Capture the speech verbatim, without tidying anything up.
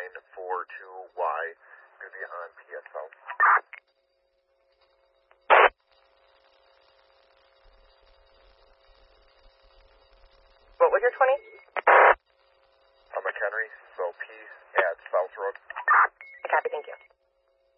nine four two Y. Going to be on P S South. What was your twenty? I'm McHenry, so P at South Road. Copy, thank you.